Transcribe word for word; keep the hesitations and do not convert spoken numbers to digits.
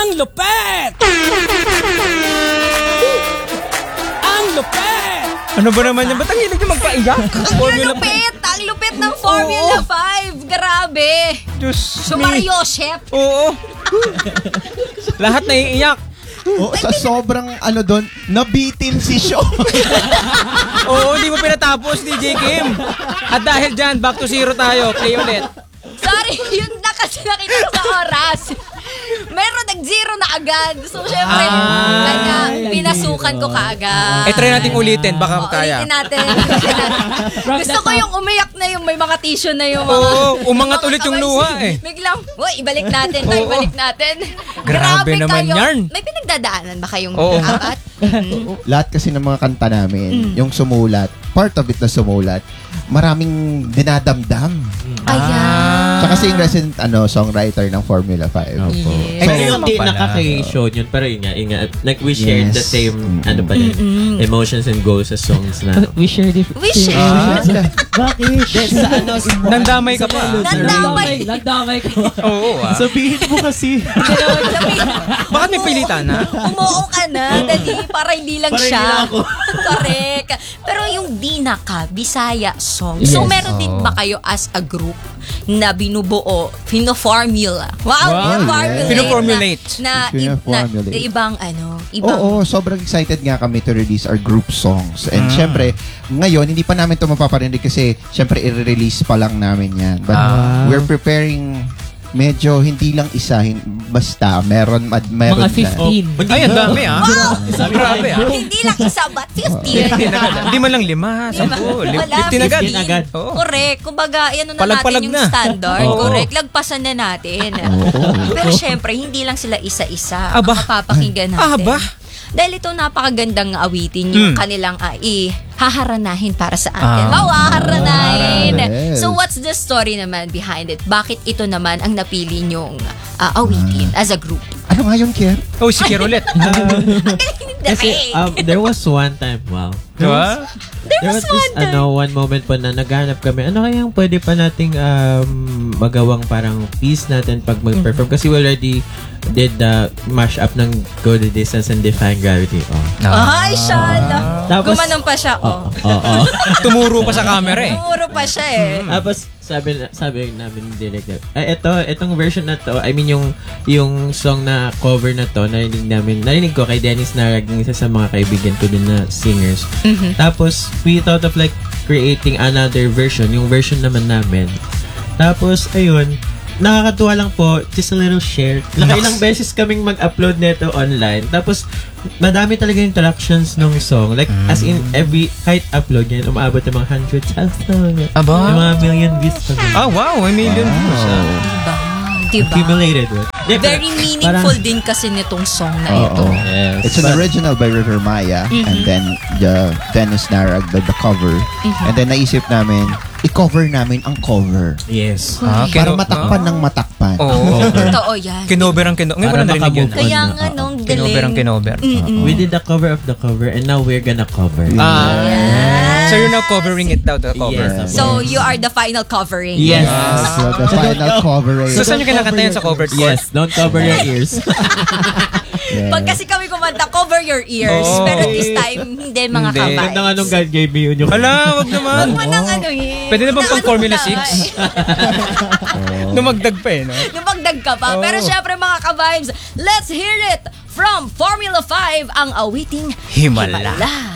Ang lupet! Ang lupet! Ano ba naman yan? Ba't ang hilig niyo magpaiyak? Ang lupit! Ang lupit ng Formula Oo. five! Grabe! Diyos So, me. Mario Shep! Oo. Lahat naiiyak. Oh, sa sobrang ano doon, nabitin si Shaw. Oo, hindi mo pinatapos, D J Kim. At dahil dyan, back to zero tayo. Play ulit. Sorry, yun na kasi nakita ko sa oras. Meron nag-zero na agad. So, syempre, Ah, kanya, pinasukan ko kaagad. Eh, try natin ulitin. Baka Oo, kaya. ulitin natin. ulitin natin. Gusto ko yung umiyak na yung may mga tissue na yung mga... Oo, umangat mga ulit yung kamay. luha eh. Biglang, uy, ibalik natin to, Oo. ibalik natin. Grabe naman kayo. yan. May pinagdadaanan ba kayong Oo. apat? Lahat kasi ng mga kanta namin, yung sumulat, part of it na sumulat, maraming dinadamdam. Ayan. Siya kasi yung resident ano, songwriter ng Formula five. Opo. Yes. Pero Eh, yung naman hindi pala. nakaka-show yun, pero yun nga, yun nga, like we shared Yes. the same, Mm-mm. ano pa din, emotions and goals sa songs na. We share the... We share. Ah, Bakit? sa ano, Nandamay ka pa. Nandamay. Nagdamay ko. Oo ah. sabihin mo kasi. Bakit may pilitan na? Umuo ka na, dali, para hindi lang Para hindi siya. lang ako. Correct. Pero yung Dinaka, Bisaya song. So, Yes. meron din ba kayo as a group na binubuo, pino-formula? Wow, Wow, pino-formulate. yes. Pino-formulate. Na, na, Pino-formulate. na ibang ano, ibang... Oo, sobrang excited nga kami to release our group songs. And syempre, ngayon, hindi pa namin ito mapaparinig kasi syempre, i-release pa lang namin yan. But Ah. we're preparing medyo hindi lang isa, hin- basta meron, ad, meron Mga dyan. fifteen. Ay, ang dami ah. Grabe ah. Hindi lang isa, but fifteen. Hindi man lang lima, sampu, Wala, fifteen agad. fifteen agad. Oo. Correct. Kumbaga, yan na Palag-palag natin yung na. standard. Oo. Correct. Lagpasan na natin. Pero syempre, hindi lang sila isa-isa. Aba. Ang mapapakinggan natin. Ah, ba? Dahil ito napakagandang awitin yung Mm. kanilang uh, i-haharanahin para sa atin. Ah. Wow, haharanahin! Yes. So what's the story naman behind it? Bakit ito naman ang napili nyong uh, awitin as a group? Ano nga yung Kier? Oh, si Kier ulit. Kasi um, there was one time, wow. Diba? There was this, ano, one moment po na naghanap kami, ano kayang pwede pa nating um, magawang parang piece natin pag mag-perform? Kasi we already did the mash-up ng Go the Distance and Defying Gravity. Oh. Ay, shala! Tapos- Gumanon pa siya, oh. Oo, oo. Tumuro pa sa camera eh. Puro pa siya eh. Tapos sabi na- sabi namin ni Direk, ay ito, itong version na to, I mean yung yung song na cover na to, narinig namin, narinig ko kay Dennis Narag, isa sa mga kaibigan ko din na singers. Tapos we thought of like creating another version, yung version naman namin. Tapos ayun, nakakatuwa lang po, just a little share. Nakailang beses kaming mag-upload nito online. Tapos, madami talaga yung interactions ng song. Like, as in, every, kahit upload yan, umabot ng mga hundreds. Aba? Yung mga million views pa rin. Ah, wow. May million views ah. Diba? Diba? Accumulated. Right? Yeah, Very pero meaningful parang- din kasi nitong song na Oo. ito. Yes. It's an original by River Maya and then the Dennis Narag by the cover. And then naisip namin, i-cover namin ang cover. Yes. Ah, Para kino- matakpan ng matakpan. Oo. Totoo yan. Kinover ang kinover. Ngayon ko Para na narinig yun. makamove Kaya on. nga nung Kinover ang galing. kinover. We did the cover of the cover and now we're gonna cover. Ah. Yes. So you're now covering it daw, the cover. Yes. So, you are the final covering. Yes. So the final cover So saan yung kinakanta yan sa covered court? Yes, don't cover your ears. Pag kasi kami kumanta, cover your ears. Oh. Pero this time, hindi mga Hindi. kabay. Ganda nga nung God gave me yun yung... Hala, wag naman. Huwag mo nang ano eh. Pwede na bang Nang pang ano Formula na, six? Dumagdag pa eh, no? Lumagdag ka pa. Oh. Pero syempre mga ka-vibes, let's hear it from Formula five, ang awiting Himala. Himala.